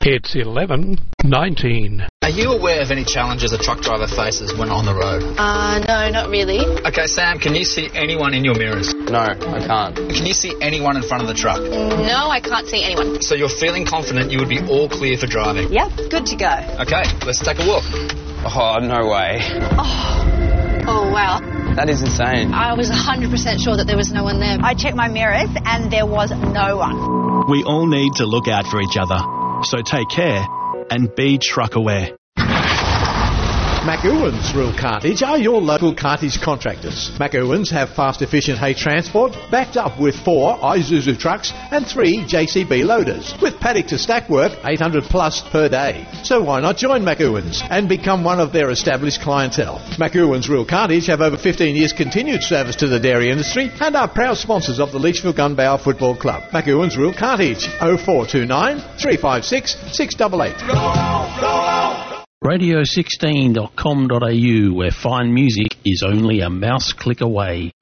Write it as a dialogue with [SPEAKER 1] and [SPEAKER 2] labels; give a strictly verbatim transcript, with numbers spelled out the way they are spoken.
[SPEAKER 1] It's eleven nineteen.
[SPEAKER 2] Are you aware of any challenges a truck driver faces when on the road?
[SPEAKER 3] Uh, no, not really.
[SPEAKER 2] Okay, Sam, can you see anyone in your mirrors?
[SPEAKER 4] No, I can't.
[SPEAKER 2] Can you see anyone in front of the truck?
[SPEAKER 3] No, I can't see anyone.
[SPEAKER 2] So you're feeling confident you would be all clear for driving?
[SPEAKER 3] Yep, good to go.
[SPEAKER 2] Okay, let's take a look.
[SPEAKER 4] Oh, no way.
[SPEAKER 3] Oh, oh wow.
[SPEAKER 4] That is insane.
[SPEAKER 3] I was one hundred percent sure that there was no one there.
[SPEAKER 5] I checked my mirrors and there was no one.
[SPEAKER 6] We all need to look out for each other. So take care and be truck aware.
[SPEAKER 7] McEwan's Real Cartage are your local cartage contractors. McEwan's have fast, efficient hay transport backed up with four Isuzu trucks and three J C B loaders with paddock to stack work eight hundred plus per day. So why not join McEwan's and become one of their established clientele? McEwan's Real Cartage have over fifteen years continued service to the dairy industry and are proud sponsors of the Leachville Gunbower Football Club. McEwan's Real Cartage oh four two nine, three five six, six eight eight. Go on, go on.
[SPEAKER 8] radio sixteen dot com dot a u, where fine music is only a mouse click away.